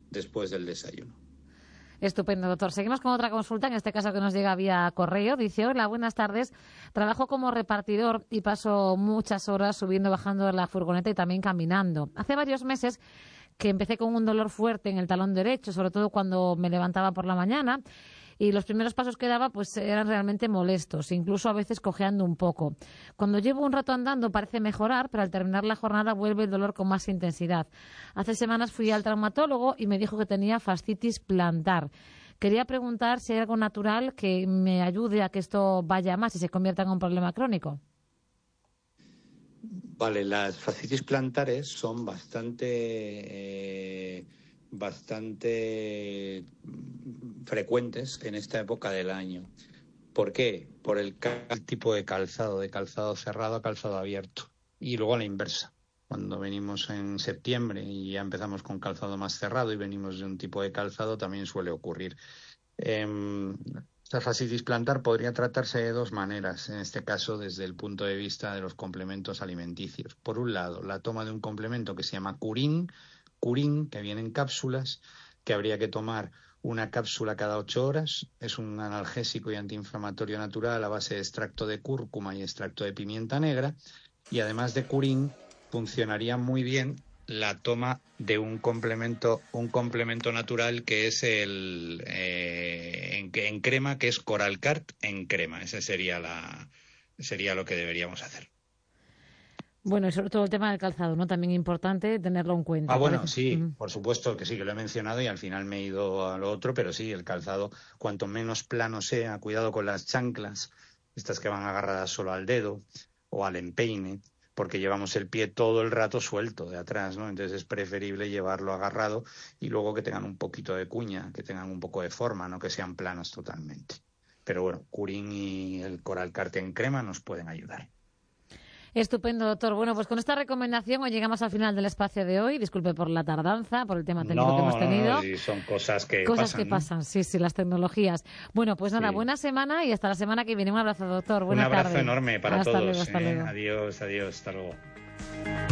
después del desayuno. Estupendo, doctor. Seguimos con otra consulta, en este caso que nos llega vía correo. Dice: hola, buenas tardes. Trabajo como repartidor y paso muchas horas subiendo, bajando de la furgoneta y también caminando. Hace varios meses que empecé con un dolor fuerte en el talón derecho, sobre todo cuando me levantaba por la mañana, y los primeros pasos que daba pues eran realmente molestos, incluso a veces cojeando un poco. Cuando llevo un rato andando parece mejorar, pero al terminar la jornada vuelve el dolor con más intensidad. Hace semanas fui al traumatólogo y me dijo que tenía fascitis plantar. Quería preguntar si hay algo natural que me ayude a que esto vaya más y se convierta en un problema crónico. Vale, las fascitis plantares son bastante frecuentes en esta época del año. ¿Por qué? Por el tipo de calzado cerrado a calzado abierto. Y luego a la inversa. Cuando venimos en septiembre y ya empezamos con calzado más cerrado y venimos de un tipo de calzado, también suele ocurrir. Esta fascitis plantar podría tratarse de dos maneras, en este caso desde el punto de vista de los complementos alimenticios. Por un lado, la toma de un complemento que se llama Curín, que viene en cápsulas, que habría que tomar una cápsula cada 8 horas. Es un analgésico y antiinflamatorio natural a base de extracto de cúrcuma y extracto de pimienta negra. Y además de Curín, funcionaría muy bien la toma de un complemento natural que es el en crema, que es Coralcart en crema. Ese sería lo que deberíamos hacer. Bueno, y sobre todo el tema del calzado, ¿no? También importante tenerlo en cuenta. Bueno, sí, por supuesto que sí, que lo he mencionado y al final me he ido a lo otro, pero sí, el calzado, cuanto menos plano sea, cuidado con las chanclas, estas que van agarradas solo al dedo o al empeine, porque llevamos el pie todo el rato suelto de atrás, ¿no? Entonces es preferible llevarlo agarrado y luego que tengan un poquito de cuña, que tengan un poco de forma, no que sean planos totalmente. Pero bueno, Curín y el Coralcart en crema nos pueden ayudar. Estupendo, doctor. Bueno, pues con esta recomendación hoy llegamos al final del espacio de hoy. Disculpe por la tardanza, por el tema técnico que hemos tenido. No, son cosas que pasan, sí, las tecnologías. Bueno, pues nada, buena semana y hasta la semana que viene. Un abrazo, doctor. Buena tarde. Un abrazo enorme para todos. Hasta luego. Adiós, hasta luego.